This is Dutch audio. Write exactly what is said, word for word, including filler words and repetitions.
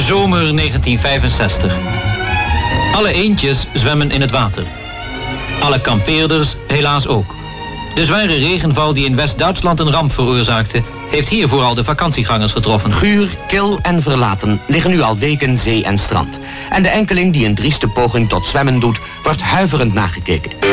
Zomer negentien vijfenzestig. Alle eendjes zwemmen in het water. Alle kampeerders helaas ook. De zware regenval die in West-Duitsland een ramp veroorzaakte, heeft hier vooral de vakantiegangers getroffen. Guur, kil en verlaten liggen nu al weken zee en strand. En de enkeling die een drieste poging tot zwemmen doet, wordt huiverend nagekeken.